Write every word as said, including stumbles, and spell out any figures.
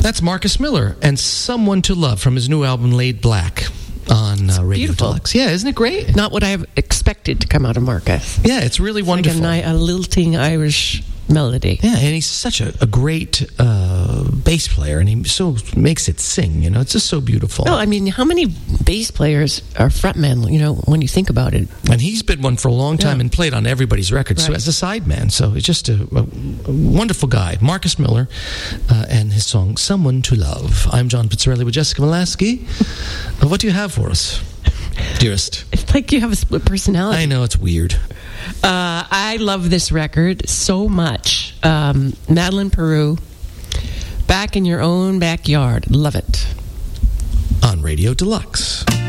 That's Marcus Miller and Someone to Love from his new album Laid Black on uh, Radio beautiful. Deluxe. Yeah, isn't it great? Not what I expected to come out of Marcus. Yeah, it's really It's wonderful. Like a, ni- a lilting Irish melody. Yeah, and he's such a, a great uh, bass player, and he so makes it sing. You know, it's just so beautiful. No, I mean, how many bass players are frontmen, you know, when you think about it? And he's been one for a long time Yeah. and played on everybody's records so Right. as a sideman. So he's just a, a, a wonderful guy. Marcus Miller uh, and his song Someone to Love. I'm John Pizzarelli with Jessica Molaski. Uh, what do you have for us, dearest? It's like you have a split personality. I know, it's weird. Uh, I love this record so much. Um, Madeline Peru, Back in Your Own Backyard. Love it. On Radio Deluxe.